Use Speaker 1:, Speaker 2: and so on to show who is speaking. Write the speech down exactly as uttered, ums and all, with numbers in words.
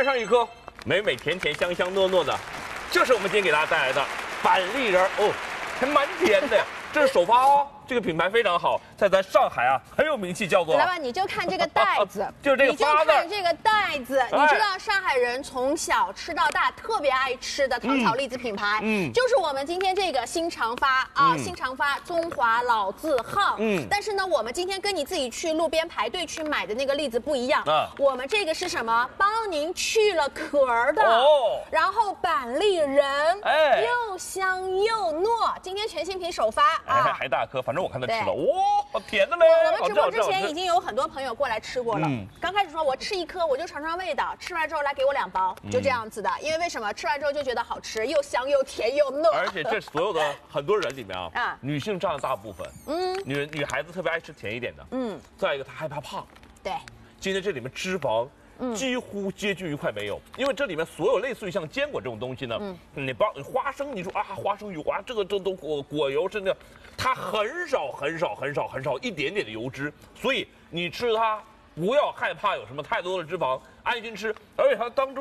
Speaker 1: 来上一颗美美甜甜香香糯糯的，这是我们今天给大家带来的板栗仁哦，还蛮甜的。这是首发哦，这个品牌非常好，在咱上海啊很有名气，叫做。
Speaker 2: 老板，你就看这个袋子，
Speaker 1: 就是这个发字，
Speaker 2: 你就看这个袋子，哎、你知道上海人从小吃到大特别爱吃的糖炒栗子品牌，嗯，就是我们今天这个新长发啊，嗯、新长发中华老字号，嗯，但是呢，我们今天跟你自己去路边排队去买的那个栗子不一样，啊，我们这个是什么？帮您去了壳的，哦，然后板栗仁，哎，又香又糯，今天全新品首发。
Speaker 1: 哎，还还大颗，反正我看他吃了，哇，好甜的嘞！
Speaker 2: 我们直播之前已经有很多朋友过来吃过了。嗯，刚开始说我吃一颗我就尝尝味道，吃完之后来给我两包，就这样子的。因为为什么？吃完之后就觉得好吃，又香又甜又糯。
Speaker 1: 而且这所有的很多人里面啊，啊，女性占了大部分。嗯，女女孩子特别爱吃甜一点的。嗯，再一个她害怕胖。
Speaker 2: 对，
Speaker 1: 今天这里面脂肪。几乎接近于快没有，因为这里面所有类似于像坚果这种东西呢，嗯，你包花生，你说啊花生油啊，这个这都果果油，真的，它很少很少很少很少一点点的油脂，所以你吃它不要害怕有什么太多的脂肪，安心吃，而且它当中。